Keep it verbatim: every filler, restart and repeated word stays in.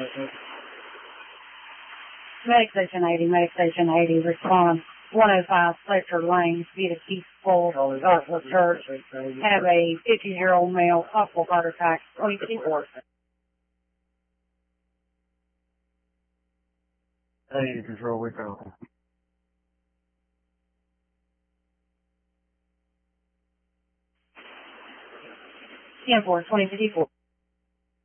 Medic Station eighty, Medic Station eighty, respond. one oh five Fletcher Lane, Vita Peaceful, Gospel Church. Have a fifty-year-old male, possible heart attack, twenty-four. Hey, control, we go. ten four, twenty fifty-four.